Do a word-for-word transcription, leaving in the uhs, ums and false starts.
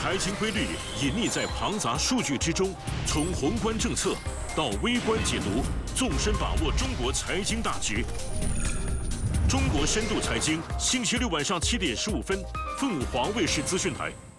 财经规律隐匿在庞杂数据之中，从宏观政策到微观解读，纵深把握中国财经大局。中国深度财经，星期六晚上七点十五分，凤凰卫视资讯台。